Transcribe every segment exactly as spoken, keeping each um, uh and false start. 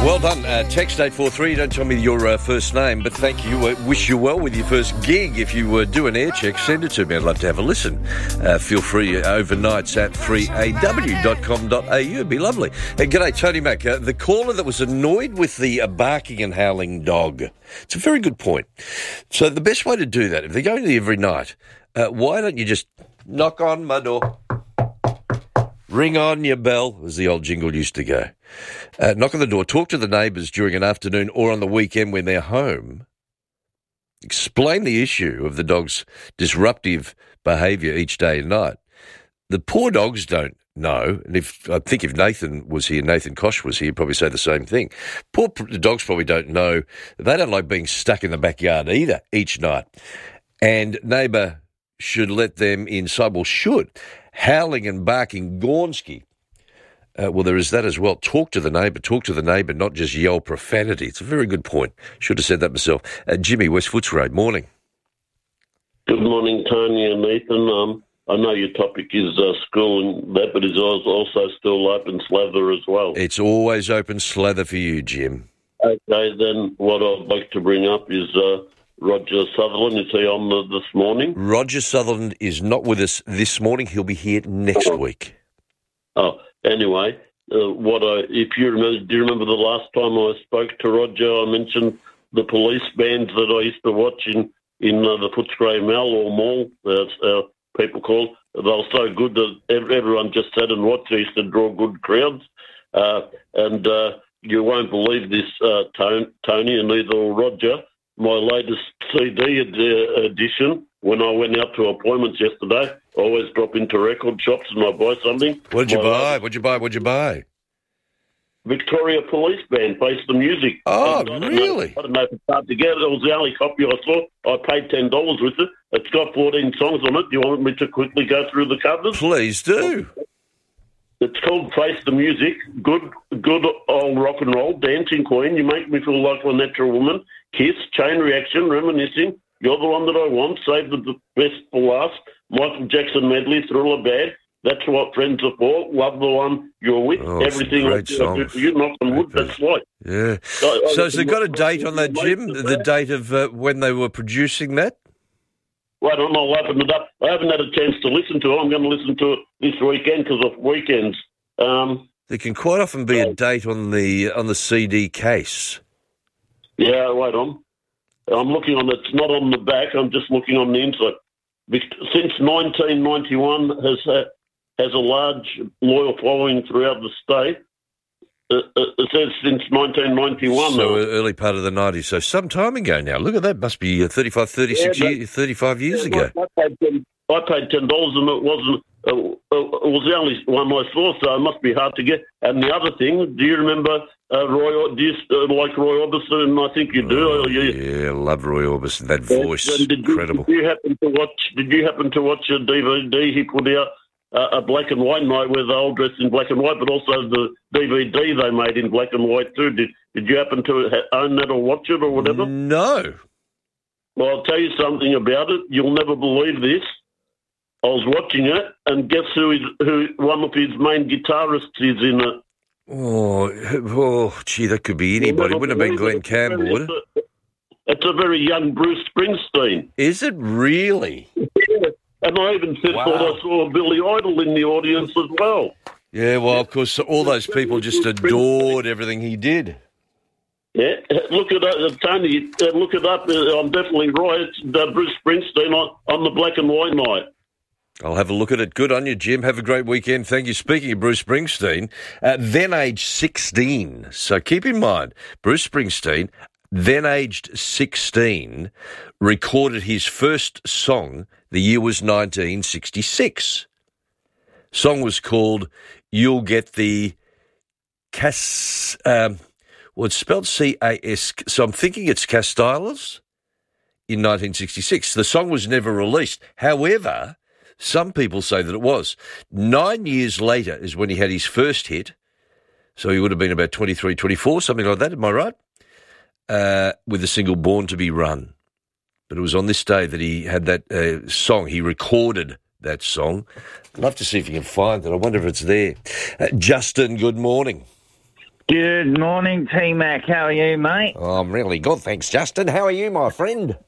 Well done. Uh, text eight four three. Don't tell me your uh, first name, but thank you. Uh, wish you well with your first gig. If you uh, do an air check, send it to me. I'd love to have a listen. Uh, feel free. Uh, overnights at three a w dot com dot a u. It'd be lovely. Uh, g'day, Tony Mac. Uh, the caller that was annoyed with the uh, barking and howling dog. It's a very good point. So the best way to do that, if they're going to the every night, uh, why don't you just knock on my door? Ring on your bell, as the old jingle used to go. Uh, knock on the door, talk to the neighbours during an afternoon or on the weekend when they're home. Explain the issue of the dog's disruptive behaviour each day and night. The poor dogs don't know, and if I think if Nathan was here, Nathan Kosh was here, he'd probably say the same thing. Poor the dogs probably don't know. They don't like being stuck in the backyard either each night. And neighbour should let them inside. Well, should. Howling and barking, Gornsky. Uh, well, there is that as well. Talk to the neighbour. Talk to the neighbour, not just yell profanity. It's a very good point. Should have said that myself. Uh, Jimmy, West Footscray, morning. Good morning, Tony and Nathan. Um, I know your topic is uh, school and that, but is also still open slather as well. It's always open slather for you, Jim. Okay, then what I'd like to bring up is uh, Roger Sutherland. Is he on the, this morning? Roger Sutherland is not with us this morning. He'll be here next oh. week. Oh, anyway, uh, what I if you remember, do you remember the last time I spoke to Roger? I mentioned the police bands that I used to watch in in uh, the Footscray Mall or Mall, as uh, people call. They were so good that everyone just sat and watched. They used to draw good crowds, uh, and uh, you won't believe this, uh, Tony, and neither will Roger. My latest C D ed- edition, when I went out to appointments yesterday, I always drop into record shops and I buy something. What did you My buy? latest- What did you buy? What did you buy? Victoria Police Band, Face the Music. Oh, I don't really? Know, I don't know if it's hard to get it. It was the only copy I saw. I paid ten dollars with it. It's got fourteen songs on it. Do you want me to quickly go through the covers? Please do. It's called Face the Music. Good good old rock and roll. Dancing Queen. You make me feel like a natural woman. Kiss. Chain Reaction. Reminiscing. You're the one that I want. Save the best for last. Michael Jackson medley. Thriller Bad. That's what friends are for. Love the one you're with. Oh, Everything great I do for you. Knock on wood. That's right. Yeah. So, So I- has it got a date on that, Jim? The date of uh, when they were producing that? Wait on, I'll open it up. I haven't had a chance to listen to it. I'm going to listen to it this weekend because of weekends. Um, There can quite often be a date on the on the C D case. yeah, wait on. I'm looking on. It's not on the back. I'm just looking on the inside. Vic- Since nineteen ninety-one, has ha- has a large loyal following throughout the state. Uh, uh, it says since nineteen ninety-one. So uh, early part of the nineties. So some time ago now. Look at that. Must be uh, thirty-five, thirty-six Yeah, but- years, thirty-five years yeah, ago. I paid ten, I paid ten dollars, and it wasn't. Uh, uh, it was the only one I saw, so it must be hard to get. And the other thing, do you remember uh, Roy? Do you uh, like Roy Orbison? I think you do. Oh, you, yeah, love Roy Orbison. That Yeah, voice, and did you, incredible. Did you happen to watch? Did you happen to watch a D V D he put out, uh, a black and white night where they all dressed in black and white, but also the D V D they made in black and white too? Did Did you happen to ha- own that or watch it or whatever? No. Well, I'll tell you something about it. You'll never believe this. I was watching it, and guess who is who? One of his main guitarists is in it. Oh, oh, gee, that could be anybody. It wouldn't have been Glenn Campbell, would it? It's a very young Bruce Springsteen. Is it really? Yeah. And I even said, Wow. thought I saw Billy Idol in the audience as well. Yeah, well, of course, all those people just adored everything he did. Yeah, look it up, Tony. Uh, look it up. Uh, I'm definitely right. It's uh, Bruce Springsteen on, on the black and white night. I'll have a look at it. Good on you, Jim. Have a great weekend. Thank you. Speaking of Bruce Springsteen, uh, then aged sixteen. So keep in mind, Bruce Springsteen, then aged sixteen, recorded his first song. The year was nineteen sixty-six. Song was called You'll Get the Cas... Um, well, it's spelled C A S... So I'm thinking it's Castiles in nineteen sixty-six. The song was never released. However, some people say that it was. Nine years later is when he had his first hit. So he would have been about twenty-three, twenty-four, something like that. Am I right? Uh, with the single Born to be Run. But it was on this day that he had that uh, song. He recorded that song. I'd love to see if you can find it. I wonder if it's there. Uh, Justin, good morning. Good morning, T-Mac. How are you, mate? Oh, I'm really good, thanks, Justin. How are you, my friend?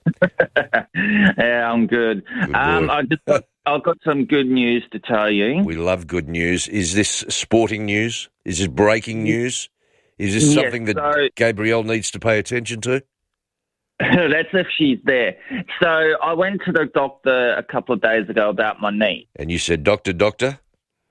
Yeah, I'm good. Good um, boy. I just got, I've got some good news to tell you. We love good news. Is this sporting news? Is this breaking news? Is this Yes, something that so- Gabrielle needs to pay attention to? That's if she's there. So I went to the doctor a couple of days ago about my knee. And you said, doctor, doctor?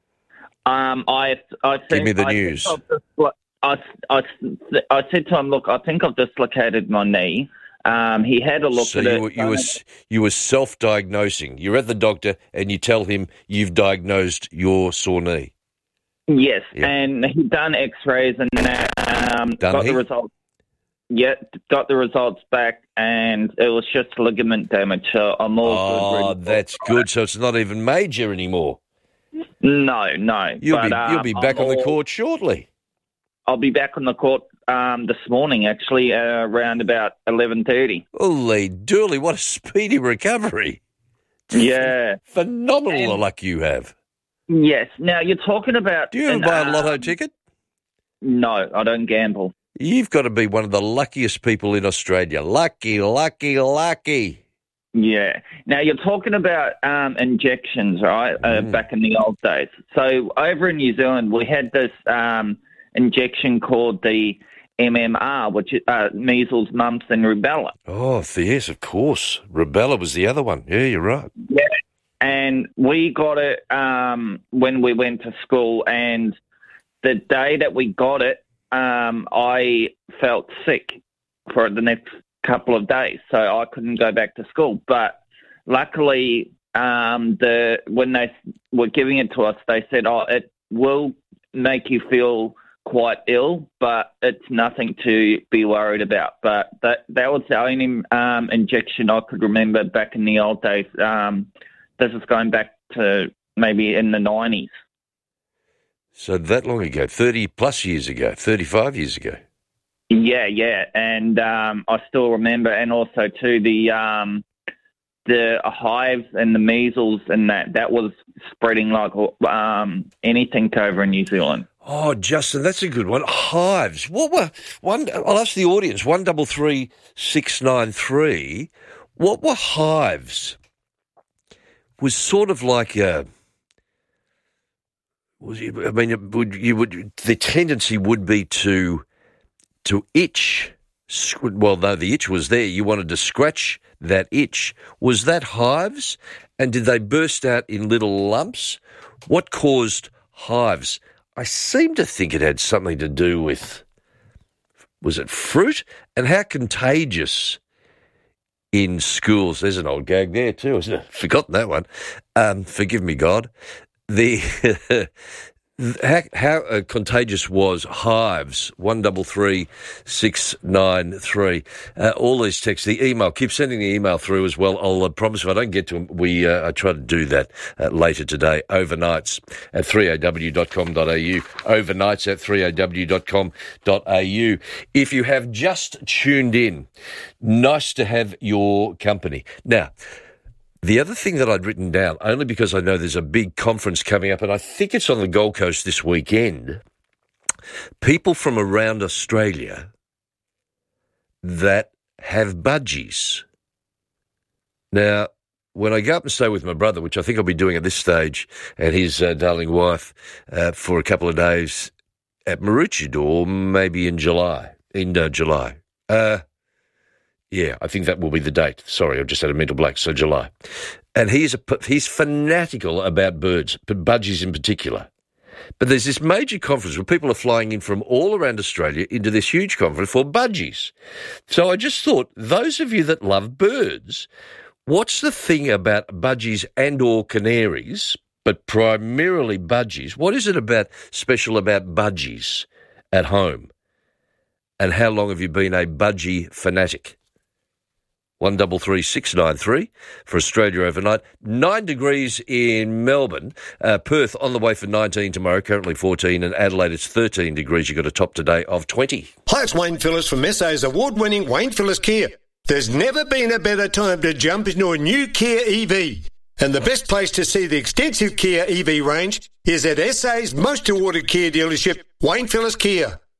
Um, I, I Give me the I news. Think I've dislo- I, I, I said to him, look, I think I've dislocated my knee. Um, he had a look So at you it. were, you were you were self-diagnosing. You're at the doctor and you tell him you've diagnosed your sore knee. Yes, Yeah. and he done X-rays and that. Um, Done got he? the results. Yeah, got the results back, and it was just ligament damage. So I'm all good. Oh, really. that's good. So it's not even major anymore. No, no. You'll but, be you'll um, be back I'm on the all- court shortly. I'll be back on the court um, this morning, actually, uh, around about eleven thirty. Holy dooly, what a speedy recovery. Yeah. Phenomenal the And- luck you have. Yes. Now you're talking about. Do you ever an, buy a lotto um, ticket? No, I don't gamble. You've got to be one of the luckiest people in Australia. Lucky, lucky, lucky. Yeah. Now you're talking about um, injections, right? Uh, Mm. back in the old days. So over in New Zealand, we had this um, injection called the M M R, which is uh, measles, mumps, and rubella. Oh, yes, of course. Rubella was the other one. Yeah, you're right. Yeah. And we got it um, when we went to school, and the day that we got it, um, I felt sick for the next couple of days, so I couldn't go back to school. But luckily, um, the when they were giving it to us, they said, "Oh, it will make you feel quite ill, but it's nothing to be worried about." But that that was the only um, injection I could remember back in the old days. Um, this is going back to maybe in the nineties. So that long ago, thirty plus years ago, thirty-five years ago. Yeah, yeah, and um, I still remember, and also too the um, the hives and the measles and that that was spreading like um, anything over in New Zealand. Oh, Justin, that's a good one. Hives. What were one? I'll ask the audience. One double three six nine three. What were hives? Was sort of like a. Was it, I mean, it would you would the tendency would be to to itch. Well, though the itch was there, you wanted to scratch that itch. Was that hives? And did they burst out in little lumps? What caused hives? I seem to think it had something to do with, was it fruit? And how contagious in schools, there's an old gag there too, isn't it? Forgotten that one. Um, forgive me, God. The how, how uh, contagious was hives? One double three six nine three. Uh, all these texts, the email. Keep sending the email through as well. I'll uh, promise if I don't get to them, we uh, I try to do that uh, later today. Overnights at three a w dot com dot a u. Overnights at three a w dot com dot a u. If you have just tuned in, nice to have your company now. The other thing that I'd written down, only because I know there's a big conference coming up, and I think it's on the Gold Coast this weekend, people from around Australia that have budgies. Now, when I go up and stay with my brother, which I think I'll be doing at this stage, and his uh, darling wife uh, for a couple of days at Maroochydore, maybe in July, in uh, July. Uh Yeah, I think that will be the date. Sorry, I've just had a mental blank. So July. And he's a, he's fanatical about birds, but budgies in particular. But there's this major conference where people are flying in from all around Australia into this huge conference for budgies. So I just thought, those of you that love birds, what's the thing about budgies and or canaries, but primarily budgies? What is it about special about budgies at home? And how long have you been a budgie fanatic? One double three six nine three for Australia overnight. Nine degrees in Melbourne. Uh, Perth on the way for nineteen tomorrow, currently fourteen, and Adelaide it's thirteen degrees. You've got a top today of twenty. Hi, it's Wayne Phillips from S A's award-winning Wayne Phillips Kia. There's never been a better time to jump into a new Kia E V. And the best place to see the extensive Kia E V range is at S A's most awarded Kia dealership, Wayne Phillips Kia.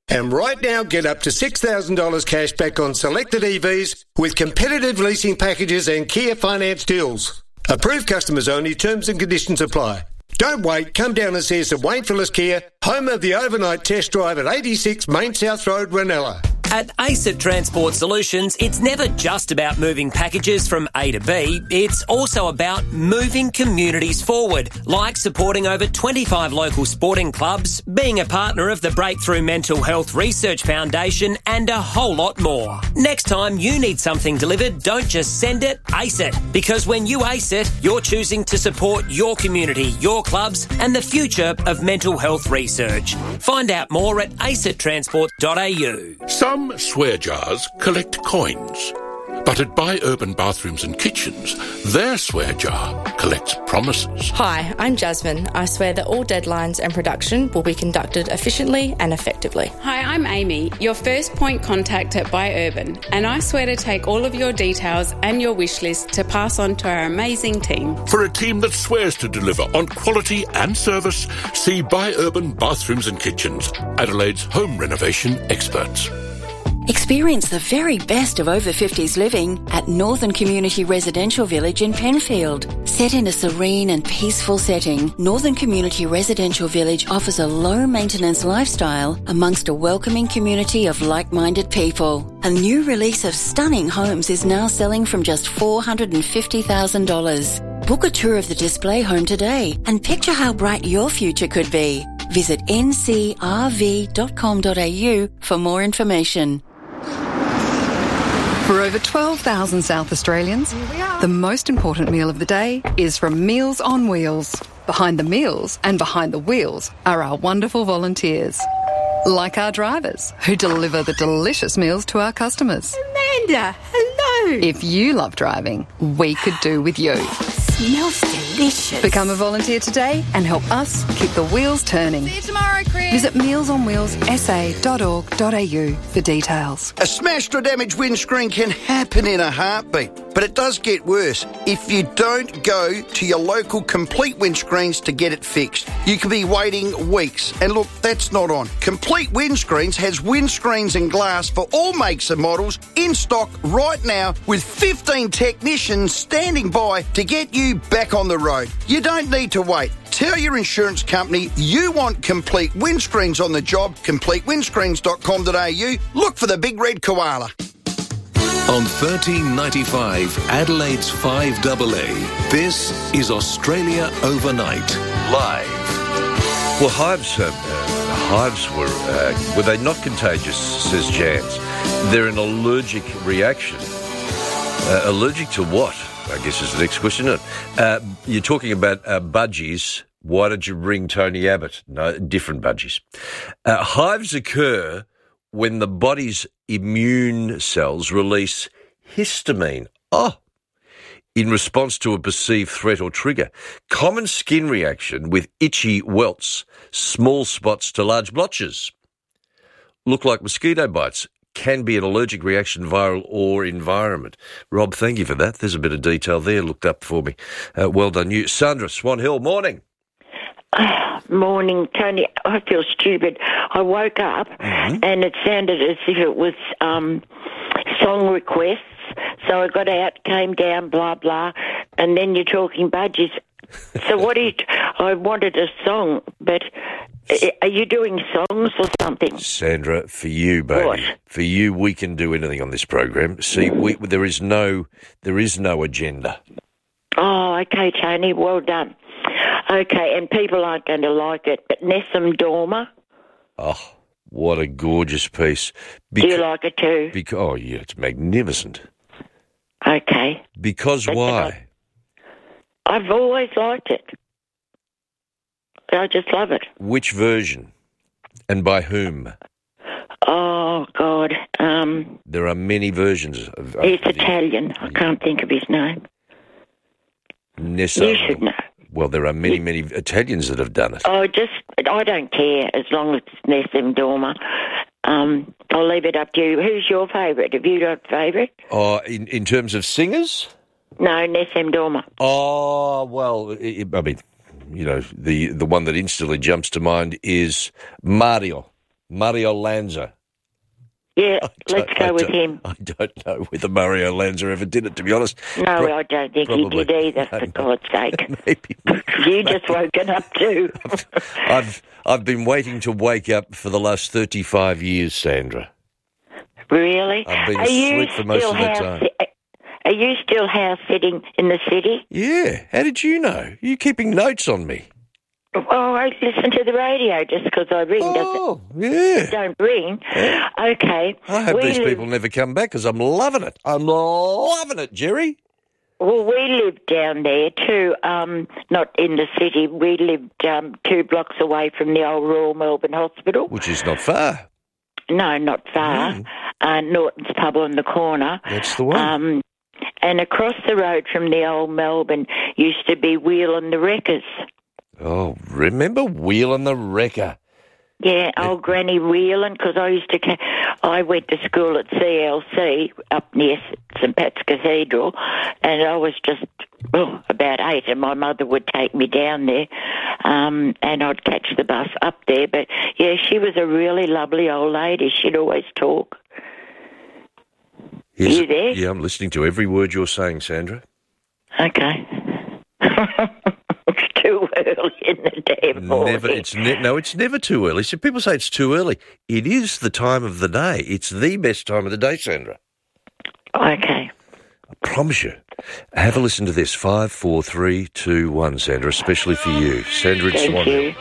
And right now, get up to six thousand dollars cash back on selected E Vs with competitive leasing packages and Kia finance deals. Approved customers only. Terms and conditions apply. Don't wait. Come down and see us at Wayne Phillips Kia, home of the overnight test drive at eighty-six Main South Road, Ranella. At ACET Transport Solutions, it's never just about moving packages from A to B. It's also about moving communities forward, like supporting over twenty-five local sporting clubs, being a partner of the Breakthrough Mental Health Research Foundation, and a whole lot more. Next time you need something delivered, don't just send it, ace it. Because when you ace it, you're choosing to support your community, your clubs, and the future of mental health research. Find out more at acet transport dot a u. Some swear jars collect coins, but at Buy Urban Bathrooms and Kitchens, their swear jar collects promises. Hi, I'm Jasmine. I swear that all deadlines and production will be conducted efficiently and effectively. Hi, I'm Amy, your first point contact at Buy Urban, and I swear to take all of your details and your wish list to pass on to our amazing team. For a team that swears to deliver on quality and service, see Buy Urban Bathrooms and Kitchens, Adelaide's home renovation experts. Experience the very best of over fifties living at Northern Community Residential Village in Penfield. Set in a serene and peaceful setting, Northern Community Residential Village offers a low-maintenance lifestyle amongst a welcoming community of like-minded people. A new release of stunning homes is now selling from just four hundred fifty thousand dollars. Book a tour of the display home today and picture how bright your future could be. Visit n c r v dot com dot a u for more information. For over twelve thousand South Australians, the most important meal of the day is from Meals on Wheels. Behind the meals and behind the wheels are our wonderful volunteers. Like our drivers, who deliver the delicious meals to our customers. Amanda, hello. If you love driving, we could do with you. Smells delicious. Become a volunteer today and help us keep the wheels turning. See you tomorrow, Chris. Visit meals on wheels s a dot org dot a u for details. A smashed or damaged windscreen can happen in a heartbeat, but it does get worse if you don't go to your local Complete Windscreens to get it fixed. You could be waiting weeks, and look, that's not on. Complete Windscreens has windscreens and glass for all makes and models in stock right now with fifteen technicians standing by to get you back on the road. You don't need to wait. Tell your insurance company you want Complete Windscreens on the job. complete windscreens dot com dot a u. Look for the big red koala. On thirteen ninety-five, Adelaide's five A A, this is Australia Overnight, live. Well, hives, uh, uh, hives were, uh, were they not contagious, says Jans. They're an allergic reaction. Uh, allergic to what? I guess is the next question. Isn't it? Uh, you're talking about uh, budgies. Why did you bring Tony Abbott? No, different budgies. Uh, hives occur when the body's immune cells release histamine. Oh, in response to a perceived threat or trigger. Common skin reaction with itchy welts, small spots to large blotches. Look like mosquito bites. Can be an allergic reaction, viral or environment. Rob, thank you for that. There's a bit of detail there looked up for me. Uh, well done you. Sandra, Swan Hill, morning. Uh, morning, Tony. I feel stupid. I woke up mm-hmm. and it sounded as if it was um, song requests. So I got out, came down, blah, blah, and then you're talking budgies. So what do you... T- I wanted a song, but... Are you doing songs or something? Sandra, for you, baby. What? For you, we can do anything on this program. See, we, there is no, there is no agenda. Oh, okay, Tony. Well done. Okay, and people aren't going to like it, but Nessun Dorma. Oh, what a gorgeous piece. Beca- do you like it too? Beca- oh, yeah, it's magnificent. Okay. Because but why? I, I've always liked it. I just love it. Which version? And by whom? Oh, God. Um, there are many versions. Of, of he's Italian. I can't think of his name. Nessa. You should know. Well, there are many, many Italians that have done it. Oh, just, I don't care as long as it's Nessun Dorma. Um, I'll leave it up to you. Who's your favourite? Have you got a favourite? Oh, in, in terms of singers? No, Nessun Dorma. Oh, well, it, I mean... You know, the, the one that instantly jumps to mind is Mario. Mario Lanza. Yeah, I let's don't- go I with don't- him. I don't know whether Mario Lanza ever did it, to be honest. No, Pro- I don't think probably. he did either, for God's sake. You just woken up too. I've I've been waiting to wake up for the last thirty-five years, Sandra. Really? I've been Are you asleep for most still of that house, time. Are you still house sitting in the city? Yeah. How did you know? Are you keeping notes on me? Oh, I listen to the radio just because I ring. Oh, doesn't, yeah. Don't ring. Okay. I hope we these live, people never come back because I'm loving it. I'm loving it, Jerry. Well, we lived down there too, um, not in the city. We lived um, two blocks away from the old Royal Melbourne Hospital. Which is not far. No, not far. Mm. Uh, Norton's Pub on the corner. That's the one. Um, and across the road from the old Melbourne used to be Wheel and the Wreckers. Oh, remember Wheel and the Wrecker? Yeah, old Granny Whelan, because I used to, ca- I went to school at C L C up near St Pat's Cathedral, and I was just oh, about eight, and my mother would take me down there, um, and I'd catch the bus up there. But yeah, she was a really lovely old lady. She'd always talk. Yes, You there? Yeah, I'm listening to every word you're saying, Sandra. Okay. It's too early in the damn morning. Never, it's ne- no, it's never too early. So people say it's too early. It is the time of the day. It's the best time of the day, Sandra. Okay. I promise you. Have a listen to this. Five, four, three, two, one, Sandra, especially for you. Sandra in Thank Swan Hill. you.